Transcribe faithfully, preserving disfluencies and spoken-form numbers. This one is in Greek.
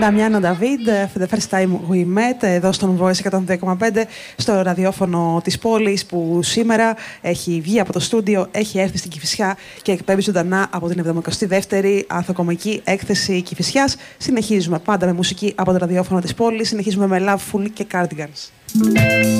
Νταμιάνο Νταβίντ, for the first time we met, εδώ στον Voice εκατόν δύο κόμμα πέντε, στο ραδιόφωνο της πόλης, που σήμερα έχει βγει από το στούντιο, έχει έρθει στην Κηφισιά και εκπέμπει ζωντανά από την εβδομηκοστή δεύτερη ανθοκομική έκθεση Κηφισιάς. Συνεχίζουμε πάντα με μουσική από το ραδιόφωνο της πόλης, συνεχίζουμε με Loveful και Cardigans.